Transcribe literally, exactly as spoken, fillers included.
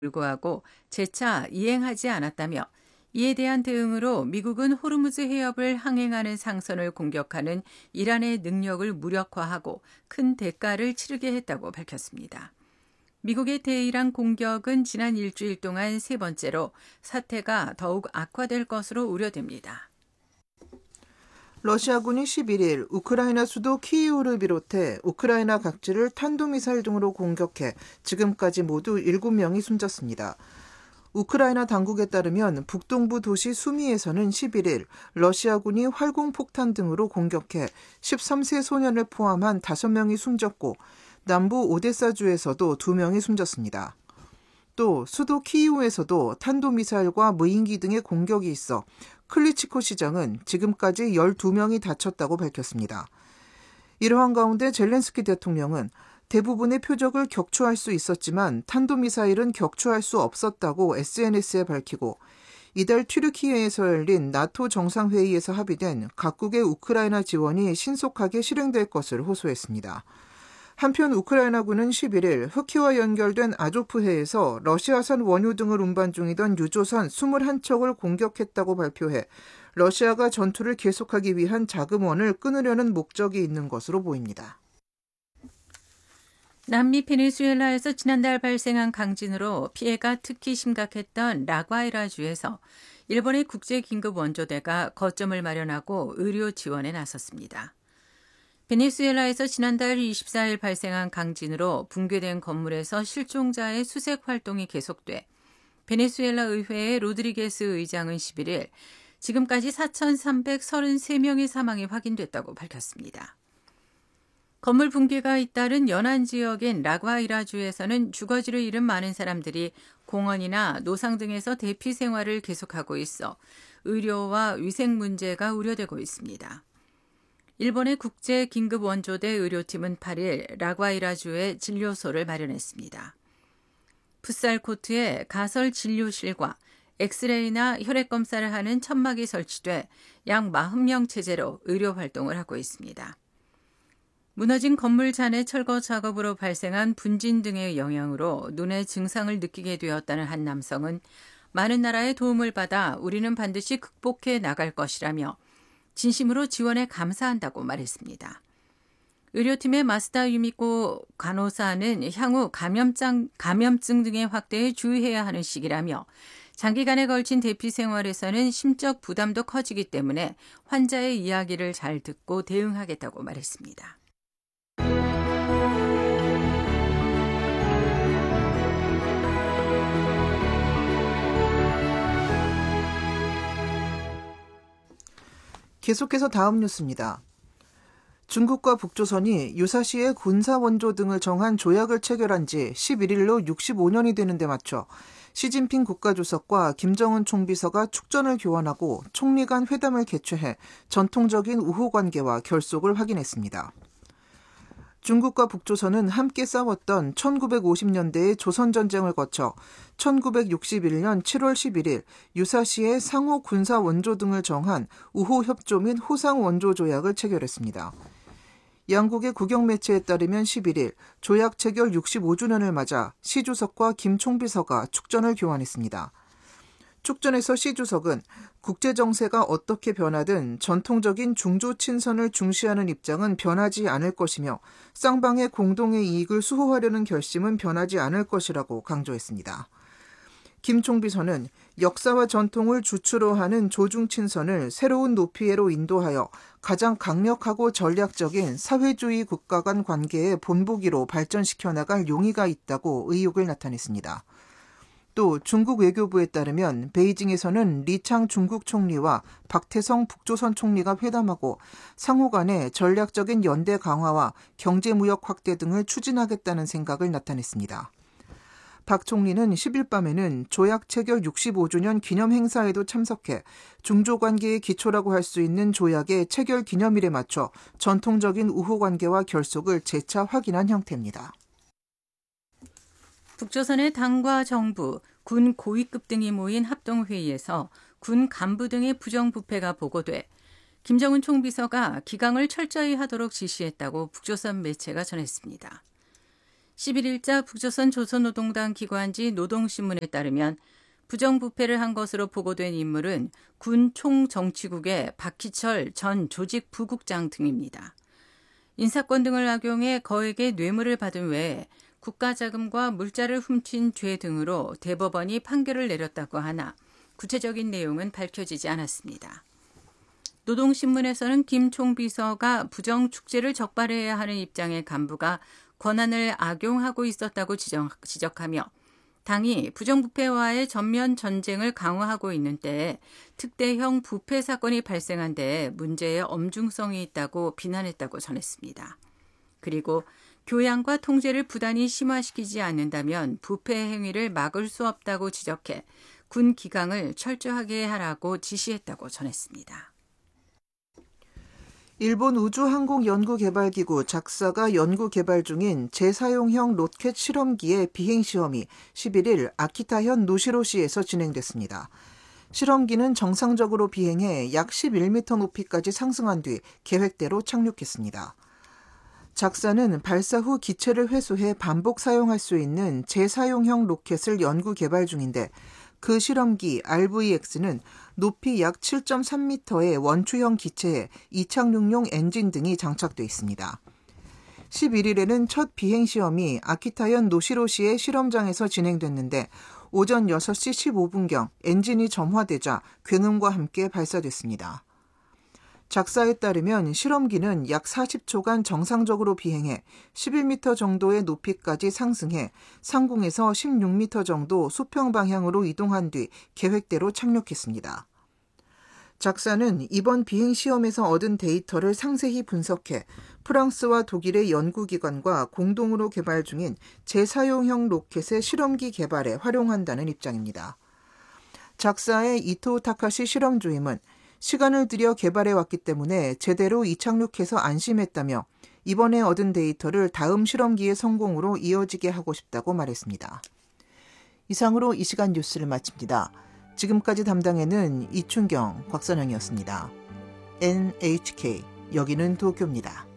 불구하고 재차 이행하지 않았다며 이에 대한 대응으로 미국은 호르무즈 해협을 항행하는 상선을 공격하는 이란의 능력을 무력화하고 큰 대가를 치르게 했다고 밝혔습니다. 미국의 대이란 공격은 지난 일주일 동안 세 번째로 사태가 더욱 악화될 것으로 우려됩니다. 러시아군이 십일 일 우크라이나 수도 키이우를 비롯해 우크라이나 각지를 탄도미사일 등으로 공격해 지금까지 모두 일곱 명이 숨졌습니다. 우크라이나 당국에 따르면 북동부 도시 수미에서는 십일 일 러시아군이 활공폭탄 등으로 공격해 열세 세 소년을 포함한 다섯 명이 숨졌고 남부 오데사주에서도 두 명이 숨졌습니다. 또 수도 키이우에서도 탄도미사일과 무인기 등의 공격이 있어 클리치코 시장은 지금까지 열두 명이 다쳤다고 밝혔습니다. 이러한 가운데 젤렌스키 대통령은 대부분의 표적을 격추할 수 있었지만 탄도미사일은 격추할 수 없었다고 에스엔에스에 밝히고 이달 튀르키예에서 열린 나토 정상회의에서 합의된 각국의 우크라이나 지원이 신속하게 실행될 것을 호소했습니다. 한편 우크라이나군은 십일 일 흑해와 연결된 아조프해에서 러시아산 원유 등을 운반 중이던 유조선 이십일 척을 공격했다고 발표해 러시아가 전투를 계속하기 위한 자금원을 끊으려는 목적이 있는 것으로 보입니다. 남미 베네수엘라에서 지난달 발생한 강진으로 피해가 특히 심각했던 라과이라주에서 일본의 국제긴급원조대가 거점을 마련하고 의료 지원에 나섰습니다. 베네수엘라에서 지난달 이십사 일 발생한 강진으로 붕괴된 건물에서 실종자의 수색 활동이 계속돼 베네수엘라 의회의 로드리게스 의장은 십일 일 지금까지 사천삼백삼십삼 명의 사망이 확인됐다고 밝혔습니다. 건물 붕괴가 잇따른 연안 지역인 라과이라주에서는 주거지를 잃은 많은 사람들이 공원이나 노상 등에서 대피 생활을 계속하고 있어 의료와 위생 문제가 우려되고 있습니다. 일본의 국제긴급원조대 의료팀은 팔 일 라과이라주에 진료소를 마련했습니다. 풋살 코트에 가설 진료실과 엑스레이나 혈액 검사를 하는 천막이 설치돼 약 사십 명 체제로 의료 활동을 하고 있습니다. 무너진 건물 잔해 철거 작업으로 발생한 분진 등의 영향으로 눈의 증상을 느끼게 되었다는 한 남성은 많은 나라의 도움을 받아 우리는 반드시 극복해 나갈 것이라며 진심으로 지원에 감사한다고 말했습니다. 의료팀의 마스다 유미코 간호사는 향후 감염증, 감염증 등의 확대에 주의해야 하는 시기라며 장기간에 걸친 대피 생활에서는 심적 부담도 커지기 때문에 환자의 이야기를 잘 듣고 대응하겠다고 말했습니다. 계속해서 다음 뉴스입니다. 중국과 북조선이 유사시에 군사원조 등을 정한 조약을 체결한 지 십일 일로 육십오 년이 되는 데 맞춰 시진핑 국가주석과 김정은 총비서가 축전을 교환하고 총리 간 회담을 개최해 전통적인 우호관계와 결속을 확인했습니다. 중국과 북조선은 함께 싸웠던 천구백오십 년대의 조선전쟁을 거쳐 천구백육십일 년 칠월 십일 일 유사시에 상호 군사 원조 등을 정한 우호협조 및 호상원조 조약을 체결했습니다. 양국의 국영매체에 따르면 십일 일 조약 체결 육십오 주년을 맞아 시 주석과 김 총비서가 축전을 교환했습니다. 축전에서 시 주석은 국제정세가 어떻게 변하든 전통적인 중조 친선을 중시하는 입장은 변하지 않을 것이며 쌍방의 공동의 이익을 수호하려는 결심은 변하지 않을 것이라고 강조했습니다. 김 총비서는 역사와 전통을 주추로 하는 조중 친선을 새로운 높이로 인도하여 가장 강력하고 전략적인 사회주의 국가 간 관계의 본보기로 발전시켜 나갈 용의가 있다고 의욕을 나타냈습니다. 또 중국 외교부에 따르면 베이징에서는 리창 중국 총리와 박태성 북조선 총리가 회담하고 상호 간의 전략적인 연대 강화와 경제무역 확대 등을 추진하겠다는 생각을 나타냈습니다. 박 총리는 십 일 밤에는 조약 체결 육십오 주년 기념 행사에도 참석해 중조 관계의 기초라고 할 수 있는 조약의 체결 기념일에 맞춰 전통적인 우호 관계와 결속을 재차 확인한 형태입니다. 북조선의 당과 정부, 군 고위급 등이 모인 합동회의에서 군 간부 등의 부정부패가 보고돼 김정은 총비서가 기강을 철저히 하도록 지시했다고 북조선 매체가 전했습니다. 십일일자 북조선 조선노동당 기관지 노동신문에 따르면 부정부패를 한 것으로 보고된 인물은 군 총정치국의 박희철 전 조직부국장 등입니다. 인사권 등을 악용해 거액의 뇌물을 받은 외에 국가자금과 물자를 훔친 죄 등으로 대법원이 판결을 내렸다고 하나 구체적인 내용은 밝혀지지 않았습니다. 노동신문에서는 김 총비서가 부정축제를 적발해야 하는 입장의 간부가 권한을 악용하고 있었다고 지적, 지적하며 당이 부정부패와의 전면 전쟁을 강화하고 있는 때에 특대형 부패 사건이 발생한 데에 문제의 엄중성이 있다고 비난했다고 전했습니다. 그리고 교양과 통제를 부단히 심화시키지 않는다면 부패 행위를 막을 수 없다고 지적해 군 기강을 철저하게 하라고 지시했다고 전했습니다. 일본 우주항공연구개발기구 작사가 연구개발 중인 재사용형 로켓 실험기의 비행시험이 십일일 아키타현 노시로시에서 진행됐습니다. 실험기는 정상적으로 비행해 약 십일 미터 높이까지 상승한 뒤 계획대로 착륙했습니다. 작사는 발사 후 기체를 회수해 반복 사용할 수 있는 재사용형 로켓을 연구 개발 중인데 그 실험기 알브이엑스는 높이 약 칠 점 삼 미터의 원추형 기체에 이착륙용 엔진 등이 장착돼 있습니다. 십일일에는 첫 비행시험이 아키타현 노시로시의 실험장에서 진행됐는데 오전 여섯 시 십오 분경 엔진이 점화되자 굉음과 함께 발사됐습니다. 작사에 따르면 실험기는 약 사십 초간 정상적으로 비행해 십일 미터 정도의 높이까지 상승해 상공에서 십육 미터 정도 수평 방향으로 이동한 뒤 계획대로 착륙했습니다. 작사는 이번 비행 시험에서 얻은 데이터를 상세히 분석해 프랑스와 독일의 연구기관과 공동으로 개발 중인 재사용형 로켓의 실험기 개발에 활용한다는 입장입니다. 작사의 이토 타카시 실험주임은 시간을 들여 개발해왔기 때문에 제대로 이착륙해서 안심했다며 이번에 얻은 데이터를 다음 실험기의 성공으로 이어지게 하고 싶다고 말했습니다. 이상으로 이 시간 뉴스를 마칩니다. 지금까지 담당에는 이춘경, 곽선영이었습니다. 엔에이치케이, 여기는 도쿄입니다.